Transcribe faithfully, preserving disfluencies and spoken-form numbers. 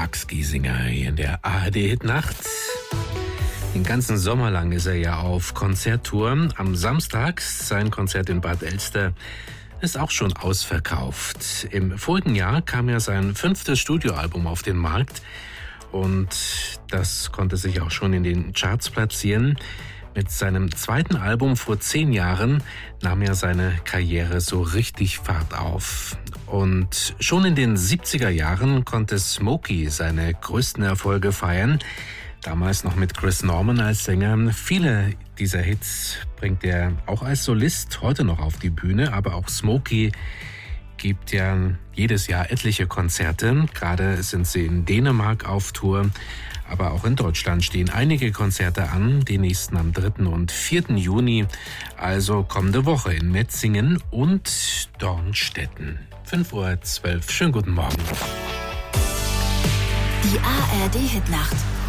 Max Giesinger hier in der A R D-Hitnacht. Den ganzen Sommer lang ist er ja auf Konzerttour. Am Samstag sein Konzert in Bad Elster ist auch schon ausverkauft. Im vorigen Jahr kam ja sein fünftes Studioalbum auf den Markt und das konnte sich auch schon in den Charts platzieren. Mit seinem zweiten Album vor zehn Jahren nahm er seine Karriere so richtig Fahrt auf. Und schon in den siebziger Jahren konnte Smokey seine größten Erfolge feiern. Damals noch mit Chris Norman als Sänger. Viele dieser Hits bringt er auch als Solist heute noch auf die Bühne. Aber auch Smokey gibt ja jedes Jahr etliche Konzerte. Gerade sind sie in Dänemark auf Tour. Aber auch in Deutschland stehen einige Konzerte an, die nächsten am dritten und vierten Juni, also kommende Woche in Metzingen und Dornstetten. fünf Uhr zwölf. Schönen guten Morgen. Die A R D-Hitnacht.